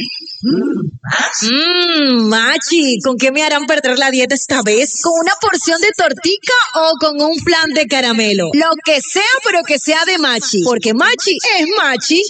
Machi, ¿con qué me harán perder la dieta esta vez? ¿Con una porción de tortica o con un flan de caramelo? Lo que sea, pero que sea de Machi, porque Machi es Machi.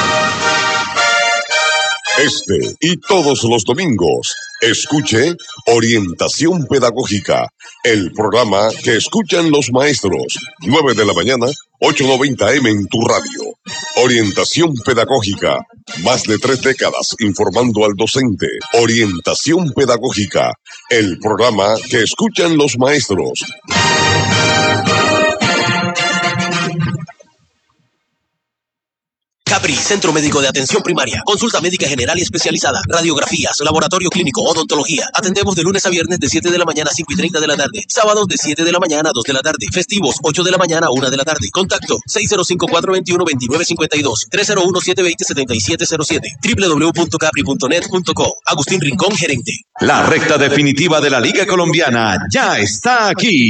Este y todos los domingos, escuche Orientación Pedagógica, el programa que escuchan los maestros, 9 de la mañana, 8:90 AM en tu radio. Orientación Pedagógica, más de 3 décadas informando al docente. Orientación Pedagógica, el programa que escuchan los maestros. Capri, Centro Médico de Atención Primaria. Consulta médica general y especializada. Radiografías, laboratorio clínico, odontología. Atendemos de lunes a viernes de 7 de la mañana a 5:30 de la tarde. Sábados de 7 de la mañana a 2 de la tarde. Festivos, 8 de la mañana a 1 de la tarde. Contacto 605-421-2952. 301-720-7707. www.capri.net.co. Agustín Rincón, gerente. La recta definitiva de la Liga Colombiana ya está aquí.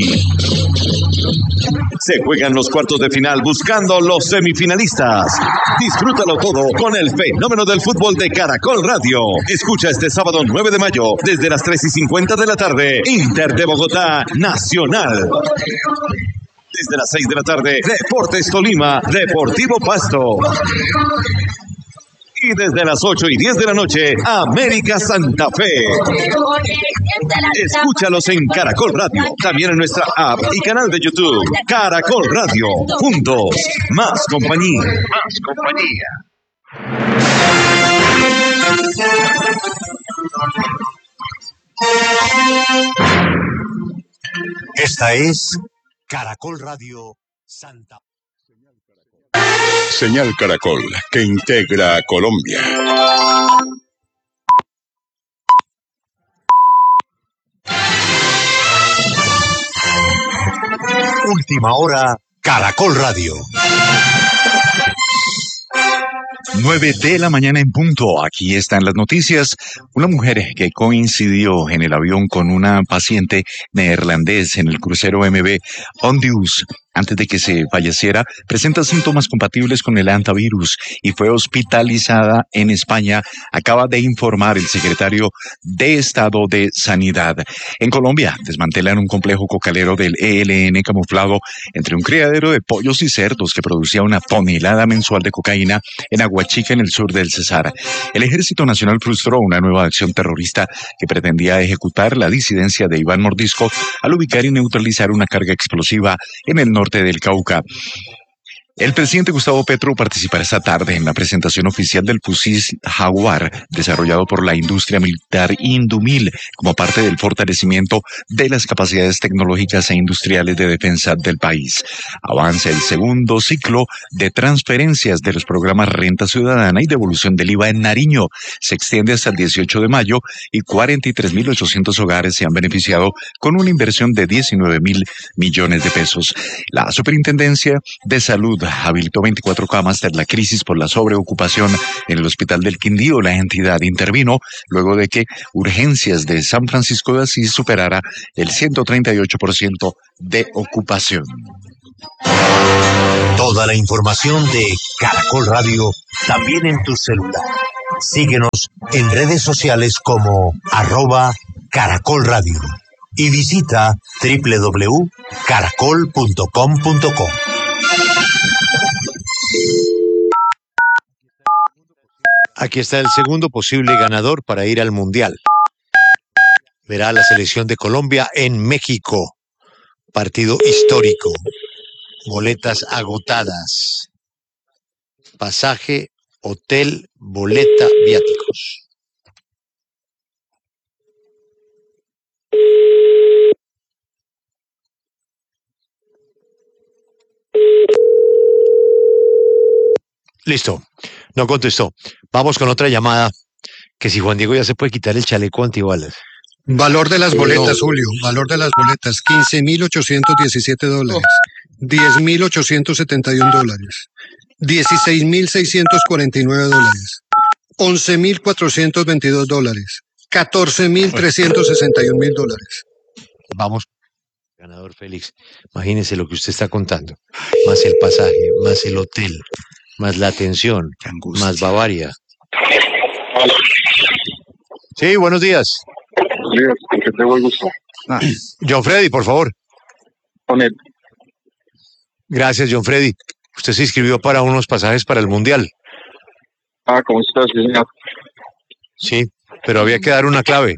Se juegan los cuartos de final buscando los semifinalistas. Disfrútalo todo con el fenómeno del fútbol de Caracol Radio. Escucha este sábado 9 de mayo desde las 3:50 de la tarde. Inter de Bogotá, Nacional. Desde las 6 de la tarde, Deportes Tolima, Deportivo Pasto. Y desde las 8:10 de la noche, América Santa Fe. Escúchalos en Caracol Radio, también en nuestra app y canal de YouTube. Caracol Radio, juntos, más compañía. Más compañía. Esta es Caracol Radio Santa Fe. Señal Caracol, que integra a Colombia. Última hora, Caracol Radio. 9 de la mañana en punto. Aquí están las noticias. Una mujer que coincidió en el avión con una paciente neerlandés en el crucero MV Ondius antes de que se falleciera, presenta síntomas compatibles con el hantavirus y fue hospitalizada en España, acaba de informar el secretario de Estado de Sanidad. En Colombia, desmantelan un complejo cocalero del ELN camuflado entre un criadero de pollos y cerdos que producía una tonelada mensual de cocaína en Aguachica, en el sur del Cesar. El Ejército Nacional frustró una nueva acción terrorista que pretendía ejecutar la disidencia de Iván Mordisco al ubicar y neutralizar una carga explosiva en el norte del Cauca. El presidente Gustavo Petro participará esta tarde en la presentación oficial del fusil Jaguar, desarrollado por la industria militar Indumil, como parte del fortalecimiento de las capacidades tecnológicas e industriales de defensa del país. Avanza el segundo ciclo de transferencias de los programas Renta Ciudadana y devolución del IVA en Nariño. Se extiende hasta el 18 de mayo y 43.800 hogares se han beneficiado con una inversión de 19.000 millones de pesos. La Superintendencia de Salud habilitó 24 camas tras la crisis por la sobreocupación en el Hospital del Quindío. La entidad intervino luego de que Urgencias de San Francisco de Asís superara el 138% de ocupación. Toda la información de Caracol Radio también en tu celular. Síguenos en redes sociales como @Caracol Radio y visita www.caracol.com.co. Aquí está el segundo posible ganador para ir al Mundial. Verá la selección de Colombia en México. Partido histórico. Boletas agotadas. Pasaje, hotel, boleta, viáticos. Listo, no contestó. Vamos con otra llamada, que si Juan Diego ya se puede quitar el chaleco antibalas. Valor de las boletas, Julio, valor de las boletas, $15.817, $10.871, $16.649, $11.422, $14.361. Vamos, ganador Félix, imagínese lo que usted está contando, más el pasaje, más el hotel, más la atención, más Bavaria. Sí, buenos días. ¿Con qué tengo el gusto? John Freddy, por favor. Con él. Gracias, John Freddy. Usted se inscribió para unos pasajes para el Mundial. ¿Cómo estás, señor? Sí, pero había que dar una clave.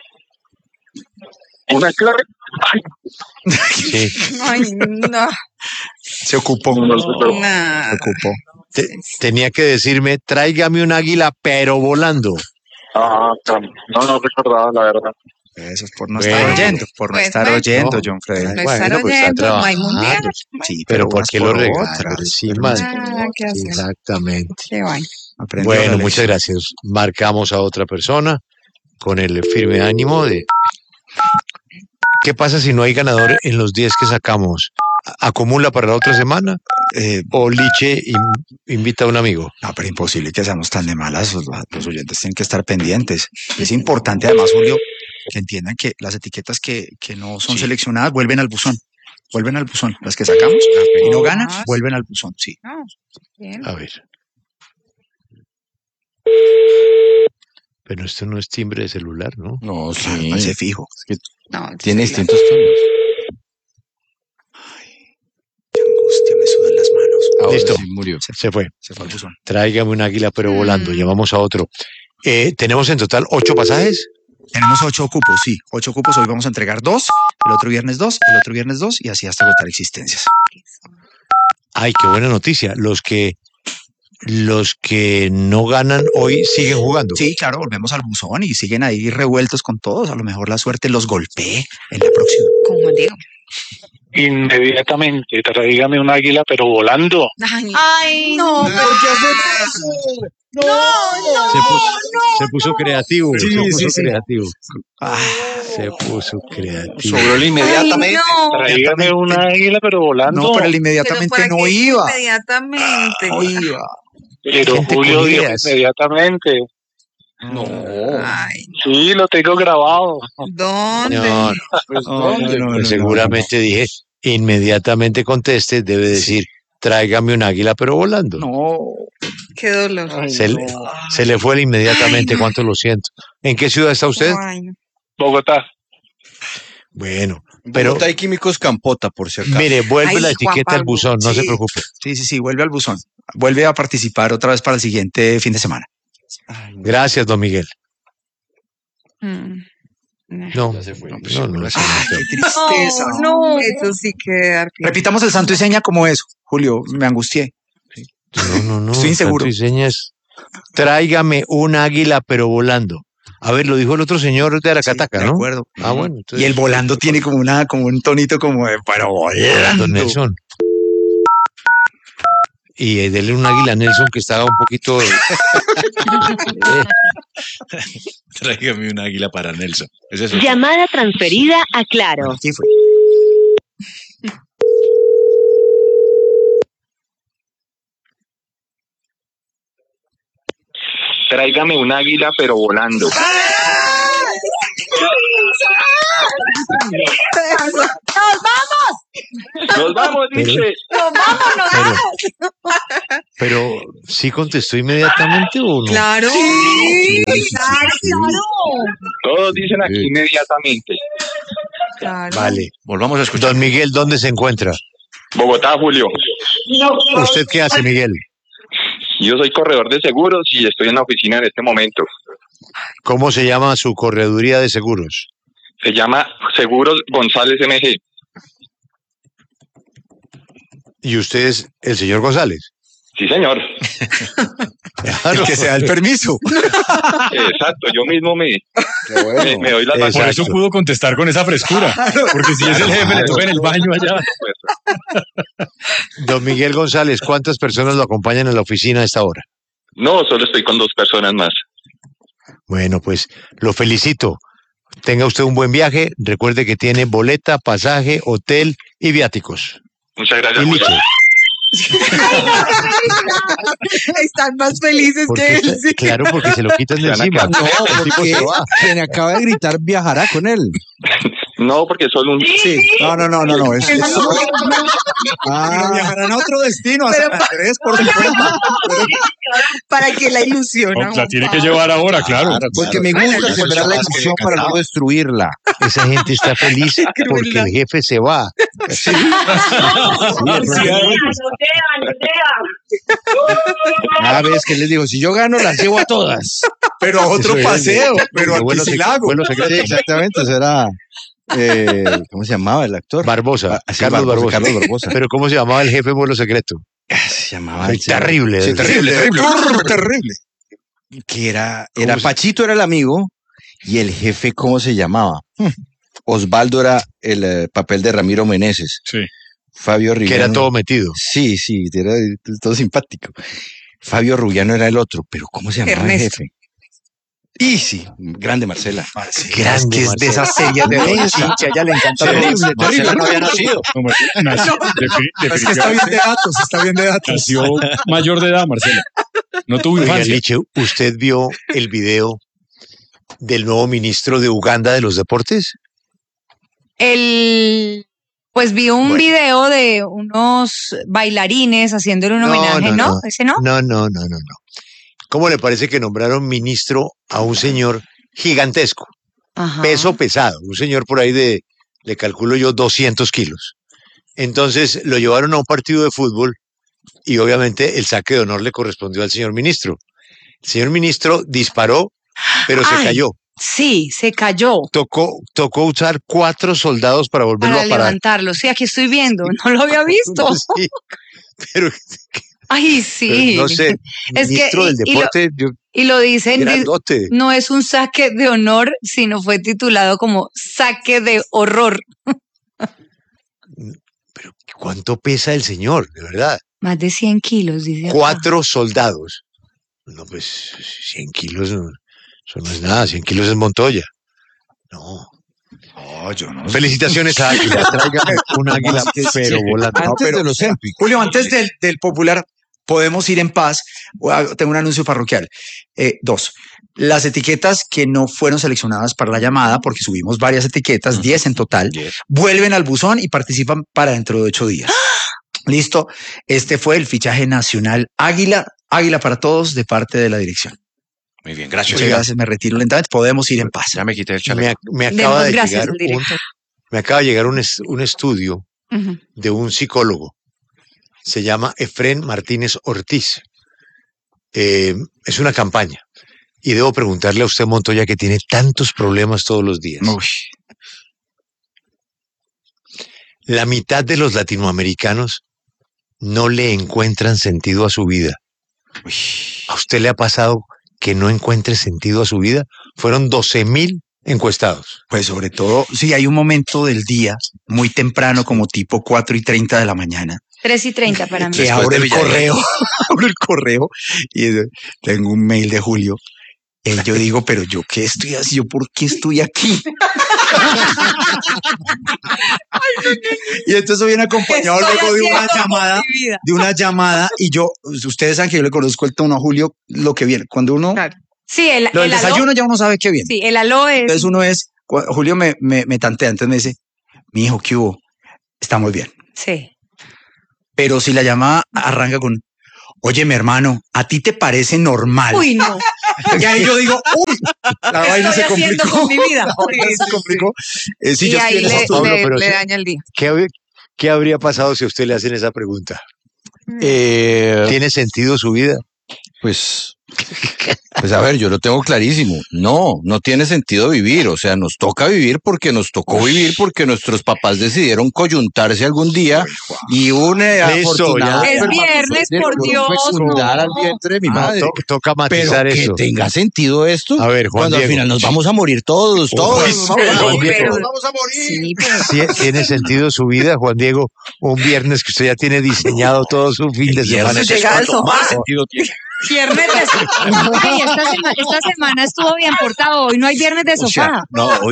¿Una clave? Sí. Ay, no. Se ocupó. Nada. Se ocupó. Tenía que decirme, tráigame un águila, pero volando. No recordaba, la verdad. Eso es por no estar oyendo, por no Pues estar bueno. oyendo, John Freddy. No estar oyendo, no hay mundial. Sí, Pero ¿por qué lo regala? otra? Sí, más. ¿Qué hacer? Exactamente. Qué vaina. Aprendió la Bueno, lección. muchas gracias. Marcamos a otra persona con el firme ánimo de... ¿Qué pasa si no hay ganador en los 10 que sacamos? ¿Acumula para la otra semana? ¿O Liche invita a un amigo? No, pero imposible que seamos tan de malas. Los oyentes tienen que estar pendientes. Es importante, además, Julio, que entiendan que las etiquetas que no son seleccionadas vuelven al buzón. Vuelven al buzón. Las que sacamos y no ganan, vuelven al buzón. Sí. Bien. A ver. Pero esto no es timbre de celular, ¿no? No, Claro, sí. ese fijo. No, Tiene sí, distintos tonos. Qué angustia, me sudan las manos. Ahora Listo. sí murió. Se fue. Se fue al buzón. Tráigame un águila, pero volando. Llamamos a otro. ¿Tenemos en total 8 pasajes? Tenemos 8 cupos, sí. 8 cupos. Hoy vamos a entregar 2, el otro viernes 2, el otro viernes 2 y así hasta agotar existencias. Ay, qué buena noticia. Los que no ganan hoy siguen jugando. Sí, claro, volvemos al buzón y siguen ahí revueltos con todos. A lo mejor la suerte los golpee en la próxima. Con Juan Diego. Inmediatamente, tráigame un águila, pero volando. Ay, no. Se puso creativo. Sí, se puso sí, sí. creativo. Se puso creativo. Sobró el inmediatamente. Ay, no. Tráigame un águila, pero volando. No, pero el Pero inmediatamente ¿para no qué iba. Inmediatamente. No iba. Pero Gente Julio con dijo ideas. inmediatamente. No. Ay, Sí, lo tengo grabado. ¿dónde? No, No, seguramente dije, inmediatamente conteste, debe decir, tráigame un águila, pero volando. No. Qué dolor. Se le fue el inmediatamente, cuánto lo siento. ¿En qué ciudad está usted? Ay, no. Bogotá. Bueno, pero Bogotá y Químicos Campota, por si acaso. mire, vuelve Ay, la Juan etiqueta al Pablo. buzón, no se Sí. preocupe. Sí, vuelve al buzón. Vuelve a participar otra vez para el siguiente fin de semana. Gracias, don Miguel. Mm. No, Ya se fue. no. Qué tristeza. No, eso sí que dar pie. Repitamos el santo y seña como eso. Julio, me angustié. No. Estoy inseguro. Santo y señas. Tráigame un águila, pero volando. A ver, lo dijo el otro señor de Aracataca, De ¿no? acuerdo. Ah, bueno. Y el volando tiene como un tonito como de pero volando. Don Nelson. Y dele un águila a Nelson que estaba un poquito... Tráigame un águila para Nelson. ¿Es eso? Llamada transferida a Claro. Aquí fue. Tráigame un águila, pero volando. ¡Nos vamos, dice! Pero, ¿sí contestó inmediatamente o no? Claro. Sí, claro. Todos dicen aquí inmediatamente. Claro. Vale. Volvamos a escuchar. Don Miguel, ¿dónde se encuentra? Bogotá, Julio. ¿Usted qué hace, Miguel? Yo soy corredor de seguros y estoy en la oficina en este momento. ¿Cómo se llama su correduría de seguros? Se llama Seguros González MG. ¿Y usted es el señor González? Sí, señor. El que se da el permiso. Exacto, yo mismo me doy las Exacto. Por eso pudo contestar con esa frescura. Porque si es el jefe, le toca en el baño allá. Don Miguel González, ¿cuántas personas lo acompañan en la oficina a esta hora? No, solo estoy con 2 personas más. Bueno, pues lo felicito. Tenga usted un buen viaje. Recuerde que tiene boleta, pasaje, hotel y viáticos. Muchas gracias, Y Julio. Liche. Están más felices Porque que él. Sí. claro, porque se lo quitan de Se van a encima. quedar- El tipo se va. Quien acaba de gritar viajará con él. No, porque solo un... Sí, no. Viajarán a otro destino, a San Andrés, por supuesto. Para que la ilusiona. La tiene que llevar ahora, claro. Porque me gusta sembrar la ilusión para no destruirla. Esa gente está feliz porque el jefe se va. Sí. Cada vez que les digo, si yo gano, las llevo a todas. Pero a otro Eso es, paseo, pero aquí bueno, sí la hago. bueno, sí, exactamente, será... ¿cómo se llamaba el actor? Barbosa, Sí, Carlos Barbosa. Pero ¿cómo se llamaba el jefe en vuelo secreto? Se llamaba... Muy terrible. Sí, terrible. Que era Pachito era el amigo y el jefe, ¿cómo se llamaba? Osvaldo era el papel de Ramiro Meneses. Sí. Que Fabio Rubiano. era todo metido. Sí, era todo simpático. Fabio Rubiano era el otro, pero ¿cómo se llamaba el jefe? Y sí, grande Marcela. Grande que es de esas series de Benji, que a ella le encanta. Marcela no había nacido. Es que está bien de datos. Nació mayor de edad, Marcela. No tuvo Oiga, infancia. Liche, ¿usted vio el video del nuevo ministro de Uganda de los deportes? Pues vi un video de unos bailarines haciéndole un homenaje, ¿no? ¿Ese no? No. ¿Cómo le parece que nombraron ministro a un señor gigantesco? Ajá. Peso pesado, un señor por ahí le calculo yo, 200 kilos. Entonces lo llevaron a un partido de fútbol y obviamente el saque de honor le correspondió al señor ministro. El señor ministro disparó, pero se cayó. Sí, se cayó. Tocó usar 4 soldados para volverlo Para a parar. levantarlo. Sí, aquí estoy viendo. No lo había visto. Sí, pero Ay, sí. no sé, Es que, ministro del deporte, y lo dicen, grandote. no es un saque de honor, sino fue titulado como saque de horror. Pero ¿cuánto pesa el señor, de verdad? Más de 100 kilos, dice acá. 4 soldados. No, pues 100 kilos, eso no es nada, 100 kilos es Montoya. No. Yo no. Felicitaciones a Águila, tráigame un águila, pero volando. Antes de los Olímpicos. Julio, antes del popular, podemos ir en paz. Tengo un anuncio parroquial. 2. Las etiquetas que no fueron seleccionadas para la llamada, porque subimos varias etiquetas, 10 en total, vuelven al buzón y participan para dentro de 8 días. Listo. Este fue el fichaje nacional Águila para todos de parte de la dirección. Muy bien, gracias. Muchas gracias, me retiro lentamente. Podemos ir en paz. Ya me quité el chaleco. Me acaba de Gracias, llegar el director. me acaba de llegar un estudio Ujú. de un psicólogo. Se llama Efrén Martínez Ortiz. Es una campaña. Y debo preguntarle a usted, Montoya, que tiene tantos problemas todos los días. Uy. La mitad de los latinoamericanos no le encuentran sentido a su vida. ¿A usted le ha pasado que no encuentre sentido a su vida? Fueron 12,000 encuestados. Pues sobre todo, sí, hay un momento del día muy temprano, como tipo 4:30 de la mañana, 3:30 para mí. que abro el correo y tengo un mail de Julio. Y yo digo, pero yo qué estoy haciendo, ¿por qué estoy aquí? Y entonces viene acompañado luego de una llamada, y yo, ustedes saben que yo le conozco el tono a Julio, lo que viene, cuando uno, Sí, lo del desayuno ya uno sabe qué viene. Sí, el aló es. Entonces uno es, Julio me tantea, entonces me dice, mi hijo, ¿qué hubo? Estamos bien. Sí. Pero si la llamada arranca con, oye, mi hermano, ¿a ti te parece normal? Uy, no. Y ahí yo digo, uy, la ¿Qué vaina estoy se haciendo complicó. con mi vida? La vaina se complicó. Sí, Y yo ahí estoy en esto. le daña el día. ¿Qué habría pasado si a usted le hacen esa pregunta? ¿Tiene sentido su vida? Pues a ver, yo lo tengo clarísimo. No tiene sentido vivir. O sea, nos toca vivir porque nos tocó vivir porque nuestros papás decidieron coyuntarse algún día y afortunado. Es viernes, por Dios. Fecundar al vientre de mi madre. Toca matizar Pero eso. que tenga sentido esto. A ver, Juan cuando Diego. al final nos vamos a morir todos. Juan Diego. Vamos a morir. ¿Tiene sentido su vida, Juan Diego? Un viernes que usted ya tiene diseñado todo su fin de semana. Llega al sofá. Viernes de sofá. Ey, esta semana estuvo bien portado. Hoy no hay viernes de sofá. Hoy.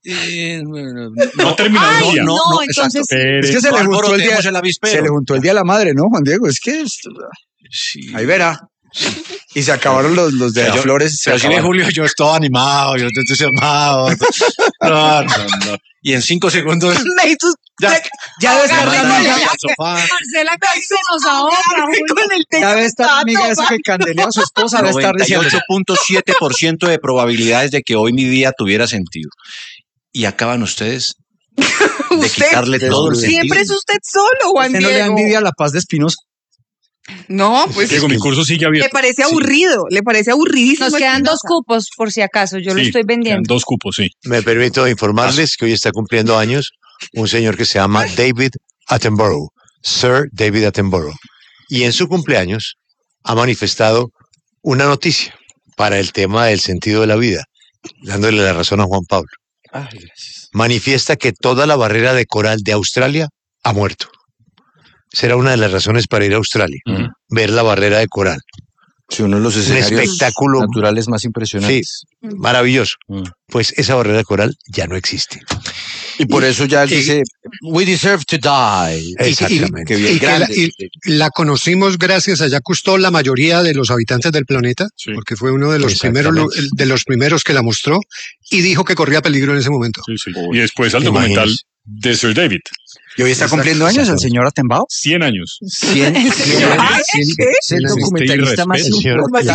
No terminó el día. No, entonces. Es que se le juntó el día. En la Se le juntó el día a la madre, ¿no, Juan Diego? Es que ahí verá. Y se acabaron los de las flores. Pero si ve, Julio, yo estoy animado, yo estoy entusiasmado. No. Y en 5 segundos. Ya debe estar la amiga. Marcela casi se nos ahoga. Ya debe estar la amiga esa que candelea a su esposa. Debe estar diciendo 98.7% de probabilidades de que hoy mi día tuviera sentido. Y acaban ustedes de quitarle todo el sentido. Siempre es usted solo, Juan ¿Usted Diego. no le da envidia a la paz de Espinosa? No, pues Diego, mi curso sigue abierto. le parece aburrido, le parece aburridísimo. Nos quedan 2 cupos, por si acaso. Yo lo estoy vendiendo. 2 cupos, sí. Me permito informarles que hoy está cumpliendo años un señor que se llama David Attenborough, Sir David Attenborough. Y en su cumpleaños ha manifestado una noticia para el tema del sentido de la vida, dándole la razón a Juan Pablo. Manifiesta que toda la barrera de coral de Australia ha muerto. Será una de las razones para ir a Australia, ver la barrera de coral. Sí, uno de los escenarios espectáculo naturales más impresionantes. Sí, maravilloso. Pues esa barrera de coral ya no existe. Y por eso ya él dice, we deserve to die. Exactamente. Que bien grande. Y la conocimos gracias a Jacques Cousteau, la mayoría de los habitantes del planeta, porque fue uno de los primeros que la mostró y dijo que corría peligro en ese momento. Sí. Y después al documental de Sir David. ¿Y hoy está cumpliendo años el señor Attenborough? 100 años. 100 Es el documentalista más importante.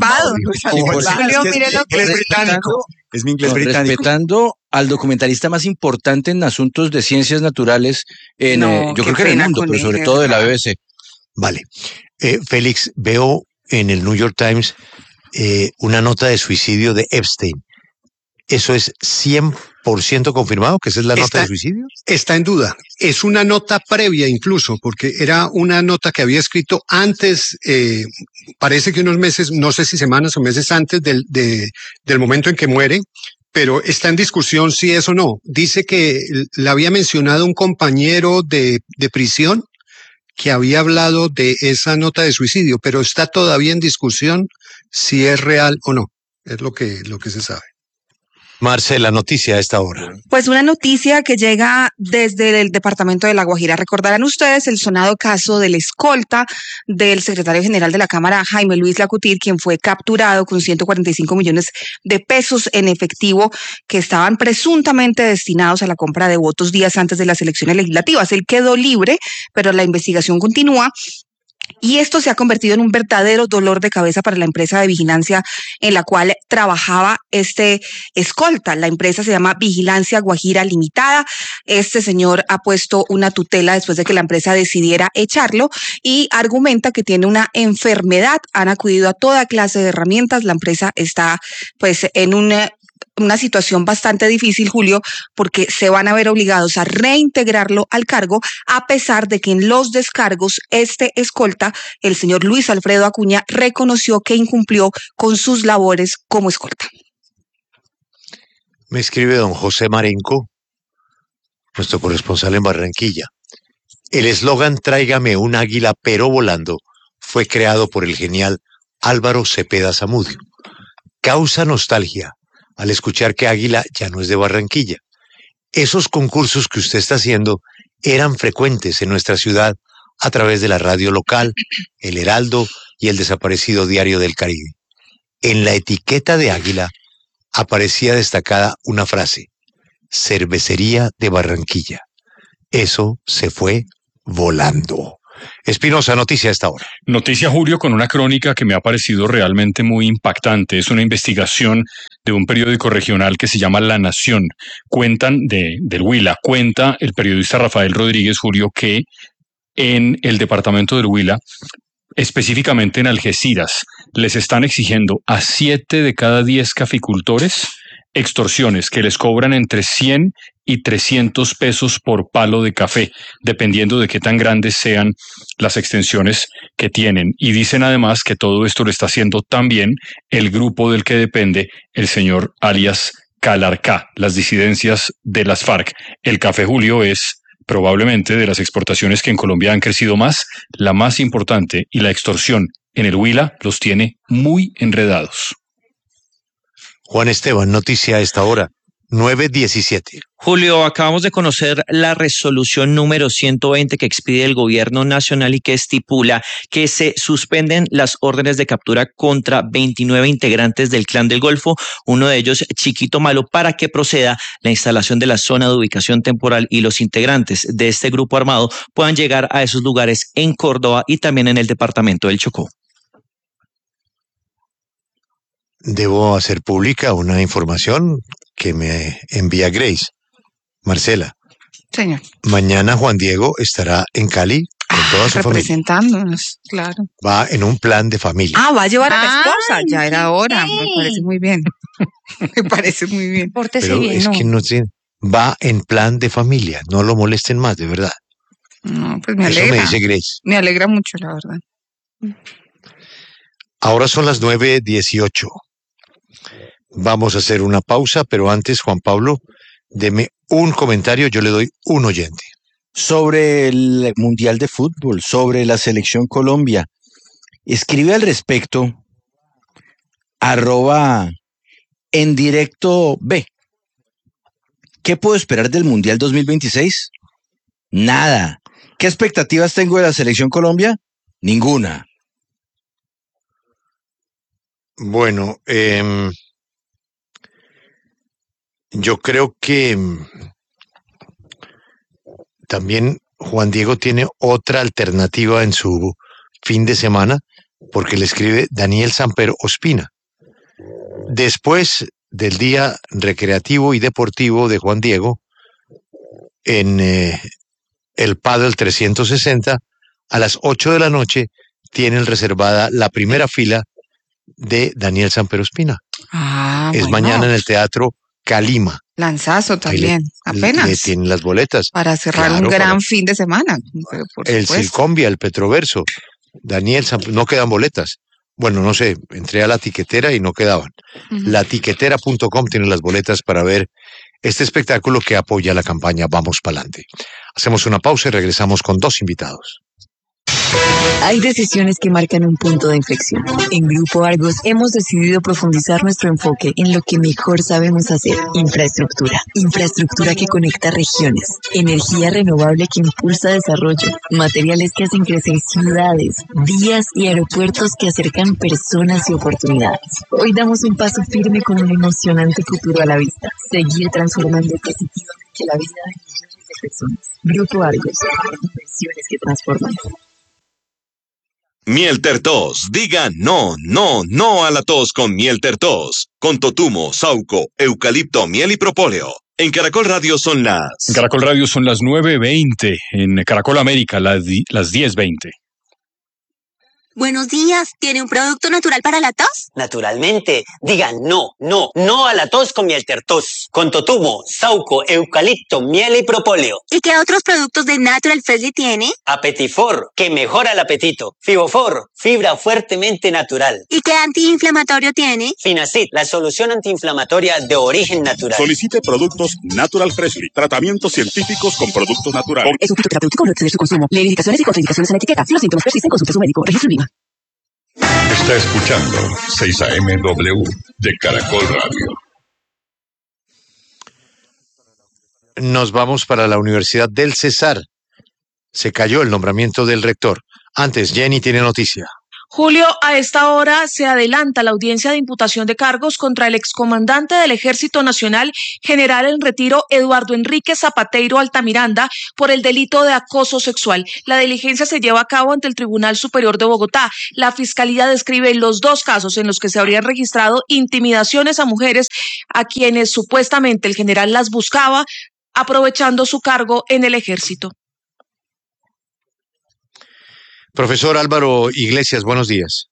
Es mi inglés británico. Respetando al documentalista más importante en asuntos de ciencias naturales, yo creo que en el mundo, pero sobre todo de la BBC. Vale. Félix, veo en el New York Times una nota de suicidio de Epstein. ¿Eso es 100% confirmado que esa es la nota de suicidio? Está en duda. Es una nota previa incluso, porque era una nota que había escrito antes, parece que unos meses, no sé si semanas o meses antes del momento en que muere, pero está en discusión si es o no. Dice que le había mencionado un compañero de prisión que había hablado de esa nota de suicidio, pero está todavía en discusión si es real o no. Es lo que se sabe. Marcela, noticia a esta hora. Pues una noticia que llega desde el departamento de La Guajira. Recordarán ustedes el sonado caso del escolta del secretario general de la Cámara, Jaime Luis Lacutir, quien fue capturado con 145 millones de pesos en efectivo que estaban presuntamente destinados a la compra de votos días antes de las elecciones legislativas. Él quedó libre, pero la investigación continúa. Y esto se ha convertido en un verdadero dolor de cabeza para la empresa de vigilancia en la cual trabajaba este escolta. La empresa se llama Vigilancia Guajira Limitada. Este señor ha puesto una tutela después de que la empresa decidiera echarlo y argumenta que tiene una enfermedad. Han acudido a toda clase de herramientas. La empresa está pues en una situación bastante difícil, Julio, porque se van a ver obligados a reintegrarlo al cargo, a pesar de que en los descargos este escolta, el señor Luis Alfredo Acuña, reconoció que incumplió con sus labores como escolta. Me escribe don José Marenco, nuestro corresponsal en Barranquilla. El eslogan "Tráigame un águila pero volando" fue creado por el genial Álvaro Cepeda Zamudio. Causa nostalgia al escuchar que Águila ya no es de Barranquilla. Esos concursos que usted está haciendo eran frecuentes en nuestra ciudad a través de la radio local, El Heraldo y el desaparecido Diario del Caribe. En la etiqueta de Águila aparecía destacada una frase: Cervecería de Barranquilla. Eso se fue volando. Espinosa, noticia a esta hora. Noticia, Julio, con una crónica que me ha parecido realmente muy impactante. Es una investigación de un periódico regional que se llama La Nación. Cuentan del Huila. Cuenta el periodista Rafael Rodríguez, Julio, que en el departamento del Huila, específicamente en Algeciras, les están exigiendo a 7 de cada 10 caficultores extorsiones que les cobran entre 100 y 300 pesos por palo de café, dependiendo de qué tan grandes sean las extensiones que tienen. Y dicen además que todo esto lo está haciendo también el grupo del que depende el señor alias Calarcá, las disidencias de las FARC. El café, Julio, es probablemente de las exportaciones que en Colombia han crecido más, la más importante, y la extorsión en el Huila los tiene muy enredados. Juan Esteban, noticia a esta hora. 9:17. Julio, acabamos de conocer la resolución número 120 que expide el gobierno nacional y que estipula que se suspenden las órdenes de captura contra 29 integrantes del Clan del Golfo, uno de ellos Chiquito Malo, para que proceda la instalación de la zona de ubicación temporal y los integrantes de este grupo armado puedan llegar a esos lugares en Córdoba y también en el departamento del Chocó. Debo hacer pública una información que me envía Grace. Marcela. Señor. Mañana Juan Diego estará en Cali con toda su familia. Representándonos, claro. Va en un plan de familia. Va a llevar a la esposa. Ya era hora. Me parece muy bien. Me parece muy bien. Pero bien, es que no tiene. Va en plan de familia. No lo molesten más, de verdad. No, pues me alegra. Eso me dice Grace. Me alegra mucho, la verdad. Ahora son las 9:18. Vamos a hacer una pausa, pero antes, Juan Pablo, deme un comentario, yo le doy un oyente. Sobre el Mundial de Fútbol, sobre la Selección Colombia. Escribe al respecto @en directo B. ¿Qué puedo esperar del Mundial 2026? Nada. ¿Qué expectativas tengo de la Selección Colombia? Ninguna. Bueno, yo creo que también Juan Diego tiene otra alternativa en su fin de semana, porque le escribe Daniel Samper Ospina. Después del día recreativo y deportivo de Juan Diego, en el Paddle 360, a las 8 de la noche, tienen reservada la primera fila de Daniel Samper Ospina. Es mañana en el Teatro Calima. Lanzazo también, apenas. Le tienen las boletas. Para cerrar un gran fin de semana. El Silcombia, el Petroverso. Daniel Samper, no quedan boletas. Bueno, no sé, entré a la tiquetera y no quedaban. Latiquetera.com tiene las boletas para ver este espectáculo que apoya la campaña Vamos Pa'lante. Hacemos una pausa y regresamos con dos invitados. Hay decisiones que marcan un punto de inflexión. En Grupo Argos hemos decidido profundizar nuestro enfoque en lo que mejor sabemos hacer: infraestructura. Infraestructura que conecta regiones, energía renovable que impulsa desarrollo, materiales que hacen crecer ciudades, vías y aeropuertos que acercan personas y oportunidades. Hoy damos un paso firme con un emocionante futuro a la vista: seguir transformando positivamente la vida de millones de personas. Grupo Argos, inversiones que transforman. Miel Tertos, diga no, no, no a la tos con Miel Tertos, con totumo, sauco, eucalipto, miel y propóleo. En Caracol Radio son las... En Caracol Radio son las 9:20, en Caracol América las 10:20. Buenos días, ¿tiene un producto natural para la tos? Naturalmente, digan no, no, no a la tos con Miel Tertos, con totumo, sauco, eucalipto, miel y propóleo. ¿Y qué otros productos de Natural Freshly tiene? Apetifor, que mejora el apetito. Fibofor, fibra fuertemente natural. ¿Y qué antiinflamatorio tiene? Finacid, la solución antiinflamatoria de origen natural. Solicite productos Natural Freshly, tratamientos científicos con productos naturales. Es un producto terapéutico, no exceder su consumo. Lee indicaciones y contraindicaciones en la etiqueta. Si los síntomas persisten, consulte a su médico. Registro Lima. Está escuchando 6AMW de Caracol Radio. Nos vamos para la Universidad del Cesar. Se cayó el nombramiento del rector. Antes, Jenny tiene noticia. Julio, a esta hora se adelanta la audiencia de imputación de cargos contra el excomandante del Ejército Nacional, general en retiro Eduardo Enrique Zapateiro Altamiranda, por el delito de acoso sexual. La diligencia se lleva a cabo ante el Tribunal Superior de Bogotá. La Fiscalía describe los dos casos en los que se habrían registrado intimidaciones a mujeres a quienes supuestamente el general las buscaba, aprovechando su cargo en el Ejército. Profesor Álvaro Iglesias, buenos días.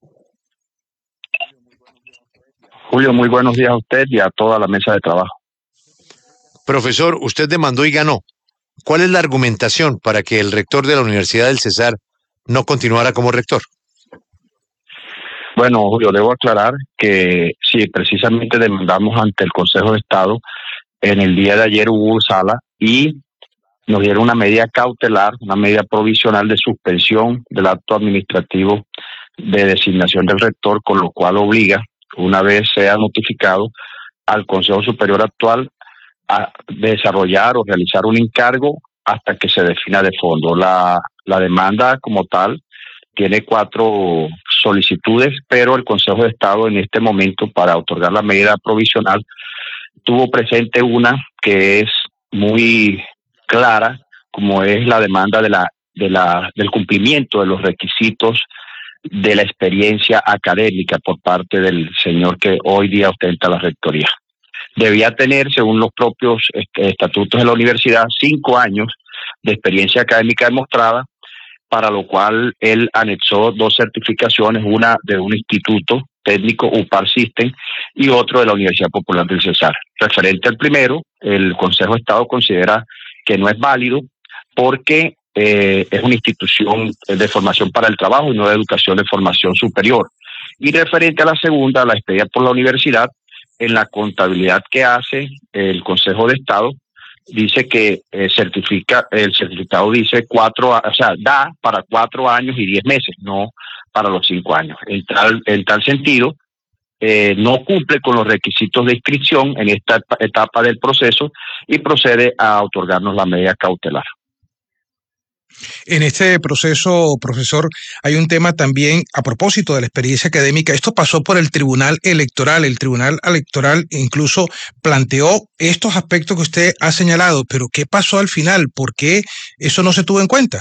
Julio, muy buenos días a usted y a toda la mesa de trabajo. Profesor, usted demandó y ganó. ¿Cuál es la argumentación para que el rector de la Universidad del Cesar no continuara como rector? Bueno, Julio, debo aclarar que sí, precisamente demandamos ante el Consejo de Estado. En el día de ayer hubo sala y nos dieron una medida cautelar, una medida provisional de suspensión del acto administrativo de designación del rector, con lo cual obliga, una vez sea notificado, al Consejo Superior actual desarrollar o realizar un encargo hasta que se defina de fondo. La demanda como tal tiene 4 solicitudes, pero el Consejo de Estado en este momento, para otorgar la medida provisional, tuvo presente una que es muy clara, como es la demanda del cumplimiento de los requisitos de la experiencia académica por parte del señor que hoy día ostenta la rectoría. Debía tener, según los propios estatutos de la universidad, 5 años de experiencia académica demostrada, para lo cual él anexó 2 certificaciones, una de un instituto técnico, UPAR System, y otro de la Universidad Popular del Cesar. Referente al primero, el Consejo de Estado considera que no es válido porque es una institución de formación para el trabajo y no de educación de formación superior. Y referente a la segunda, la expedida por la universidad, en la contabilidad que hace el Consejo de Estado, dice que el certificado dice 4, o sea, da para 4 años y 10 meses, no para los 5 años. En tal sentido, no cumple con los requisitos de inscripción en esta etapa del proceso y procede a otorgarnos la medida cautelar. En este proceso, profesor, hay un tema también a propósito de la experiencia académica. Esto pasó por el Tribunal Electoral. El Tribunal Electoral incluso planteó estos aspectos que usted ha señalado, pero ¿qué pasó al final? ¿Por qué eso no se tuvo en cuenta?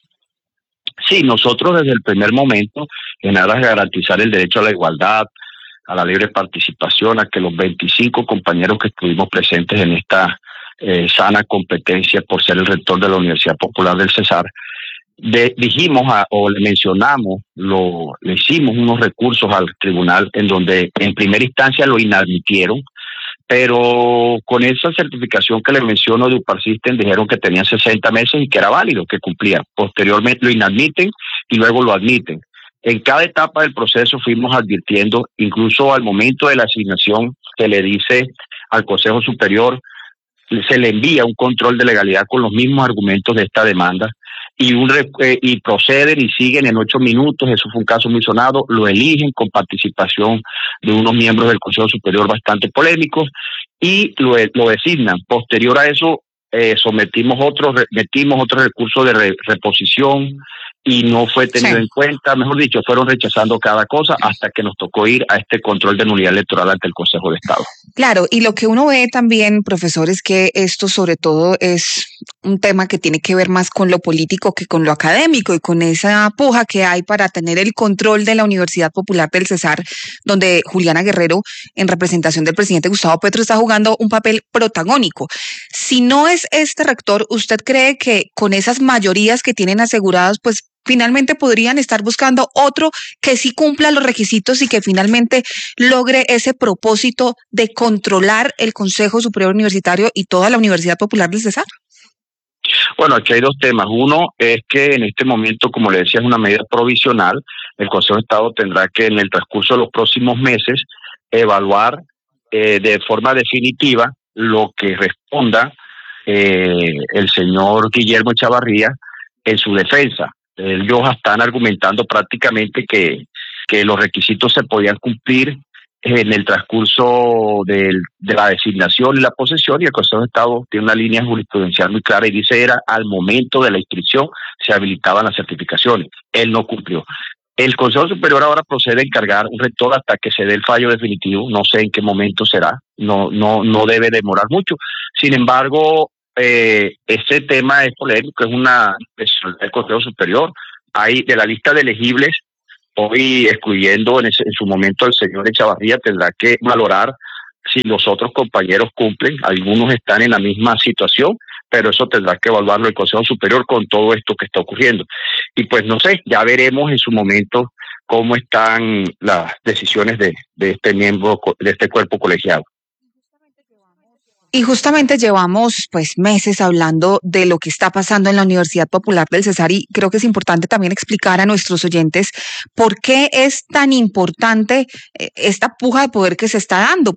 Sí, nosotros desde el primer momento, en aras de garantizar el derecho a la igualdad, a la libre participación, a que los 25 compañeros que estuvimos presentes en esta sana competencia por ser el rector de la Universidad Popular del Cesar, dijimos o le mencionamos, le hicimos unos recursos al tribunal en donde en primera instancia lo inadmitieron, pero con esa certificación que le menciono de UPAR System dijeron que tenían 60 meses y que era válido, que cumplía. Posteriormente lo inadmiten y luego lo admiten. En cada etapa del proceso fuimos advirtiendo, incluso al momento de la asignación se le dice al Consejo Superior, se le envía un control de legalidad con los mismos argumentos de esta demanda y proceden y siguen en 8 minutos. Eso fue un caso muy sonado, lo eligen con participación de unos miembros del Consejo Superior bastante polémicos y lo designan. Posterior a eso metimos otro recurso de reposición y no fue tenido en cuenta, mejor dicho, fueron rechazando cada cosa hasta que nos tocó ir a este control de nulidad electoral ante el Consejo de Estado. Claro, y lo que uno ve también, profesor, es que esto sobre todo es un tema que tiene que ver más con lo político que con lo académico y con esa puja que hay para tener el control de la Universidad Popular del Cesar, donde Juliana Guerrero, en representación del presidente Gustavo Petro, está jugando un papel protagónico. Si no es este rector, ¿usted cree que con esas mayorías que tienen aseguradas, pues finalmente podrían estar buscando otro que sí cumpla los requisitos y que finalmente logre ese propósito de controlar el Consejo Superior Universitario y toda la Universidad Popular del Cesar? Bueno, aquí hay 2 temas. Uno es que en este momento, como le decía, es una medida provisional. El Consejo de Estado tendrá que en el transcurso de los próximos meses evaluar de forma definitiva lo que responda el señor Guillermo Echavarría en su defensa. Ellos están argumentando prácticamente que los requisitos se podían cumplir en el transcurso de la designación y la posesión, y el Consejo de Estado tiene una línea jurisprudencial muy clara y dice era al momento de la inscripción se habilitaban las certificaciones. Él no cumplió. El Consejo Superior ahora procede a encargar un rector hasta que se dé el fallo definitivo, no sé en qué momento será, no debe demorar mucho. Sin embargo, este tema es polémico, es una decisión del Consejo Superior. Hay de la lista de elegibles, hoy excluyendo en su momento al señor Echavarría, tendrá que valorar si los otros compañeros cumplen. Algunos están en la misma situación, pero eso tendrá que evaluarlo el Consejo Superior con todo esto que está ocurriendo. Y pues no sé, ya veremos en su momento cómo están las decisiones de este miembro, de este cuerpo colegiado. Y justamente llevamos pues meses hablando de lo que está pasando en la Universidad Popular del Cesar y creo que es importante también explicar a nuestros oyentes por qué es tan importante esta puja de poder que se está dando.